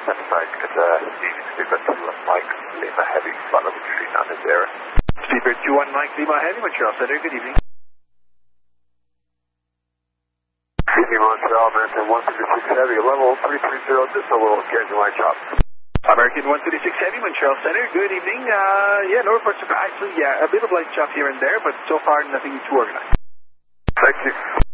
Centerpike at Stevie Speedbird 219 Lima Heavy, follow the tree on this area. Speedbird 219 Lima Heavy, Montreal Center, good evening. Evening Montreal, American 136 Heavy, level 330, just a little engaging light chop. American 136 Heavy, Montreal Center, good evening. Yeah, no reports of, actually, yeah, a bit of light chop here and there, but so far nothing too organized. Thank you.